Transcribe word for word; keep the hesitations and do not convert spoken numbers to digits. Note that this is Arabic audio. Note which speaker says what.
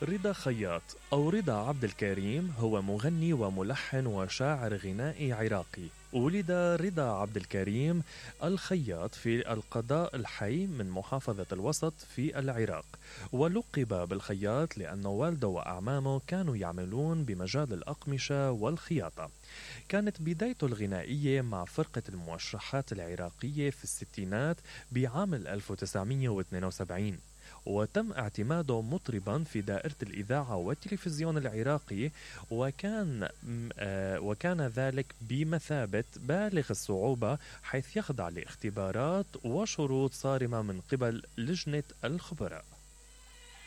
Speaker 1: رضا خياط أو رضا عبد الكريم هو مغني وملحن وشاعر غنائي عراقي. ولد رضا عبد الكريم الخياط في القضاء الحي من محافظة الوسط في العراق، ولقب بالخياط لأن والده وأعمامه كانوا يعملون بمجال الأقمشة والخياطة. كانت بدايته الغنائية مع فرقة الموشحات العراقية في الستينات بعام ألف وتسعمئة واثنين وسبعين، وتم اعتماده مطربا في دائرة الإذاعة والتلفزيون العراقي، وكان آه وكان ذلك بمثابة بالغ الصعوبة، حيث يخضع لاختبارات وشروط صارمة من قبل لجنة الخبراء.